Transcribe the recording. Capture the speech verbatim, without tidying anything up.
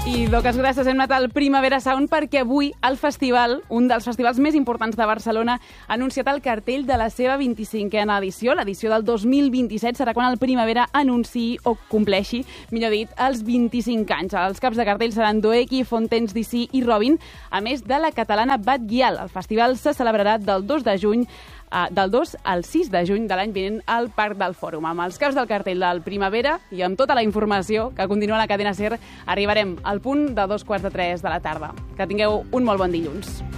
I Docas gràcies, hem anat al Primavera Sound perquè avui el festival, un dels festivals més importants de Barcelona, ha anunciat el cartell de la seva vint-i-cinquena edició. L'edició del dos mil vint-i-set serà quan el Primavera anunciï o compleixi, millor dit, els vint-i-cinc anys. Els caps de cartell seran Doeki, Fontaines D C i Robin, a més de la catalana Bat Gyal. El festival se celebrarà del dos de juny del dos al sis de juny de l'any vinent al Parc del Fòrum. Amb els caps del cartell del Primavera i amb tota la informació que continua a la cadena SER, arribarem al punt de dos quarts de tres de la tarda. Que tingueu un molt bon dilluns.